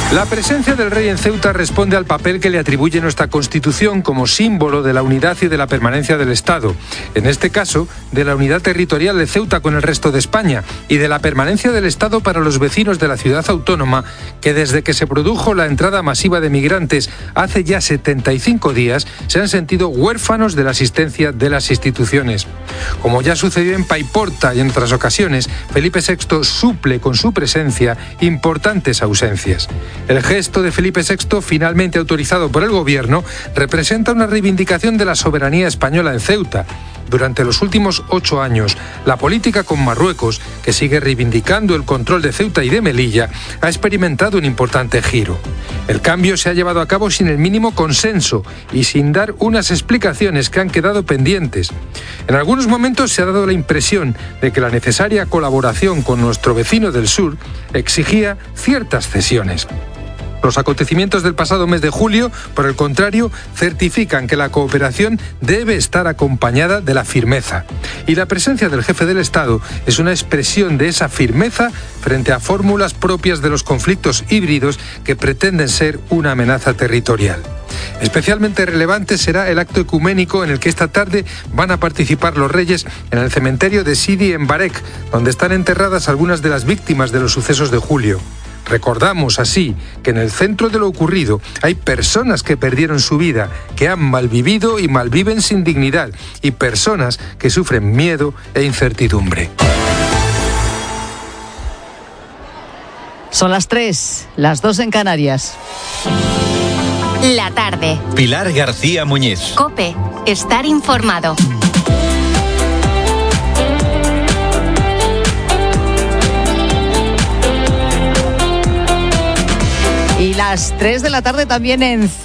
La presencia del rey en Ceuta responde al papel que le atribuye nuestra Constitución como símbolo de la unidad y de la permanencia del Estado. En este caso, de la unidad territorial de Ceuta con el resto de España y de la permanencia del Estado para los vecinos de la ciudad autónoma que desde que se produjo la entrada masiva de migrantes hace ya 75 días se han sentido huérfanos de la asistencia de las instituciones. Como ya sucedió en Paiporta y en otras ocasiones, Felipe VI suple con su presencia importantes ausencias. El gesto de Felipe VI, finalmente autorizado por el gobierno, representa una reivindicación de la soberanía española en Ceuta. Durante los últimos 8 años, la política con Marruecos, que sigue reivindicando el control de Ceuta y de Melilla, ha experimentado un importante giro. El cambio se ha llevado a cabo sin el mínimo consenso y sin dar unas explicaciones que han quedado pendientes. En algunos momentos se ha dado la impresión de que la necesaria colaboración con nuestro vecino del sur exigía ciertas cesiones. Los acontecimientos del pasado mes de julio, por el contrario, certifican que la cooperación debe estar acompañada de la firmeza. Y la presencia del jefe del Estado es una expresión de esa firmeza frente a fórmulas propias de los conflictos híbridos que pretenden ser una amenaza territorial. Especialmente relevante será el acto ecuménico en el que esta tarde van a participar los reyes en el cementerio de Sidi en Barek, donde están enterradas algunas de las víctimas de los sucesos de julio. Recordamos así que en el centro de lo ocurrido hay personas que perdieron su vida, que han malvivido y malviven sin dignidad, y personas que sufren miedo e incertidumbre. Son las 3, las 2 en Canarias. La tarde. Pilar García Muñiz. COPE. Estar informado. Y las 3 de la tarde también en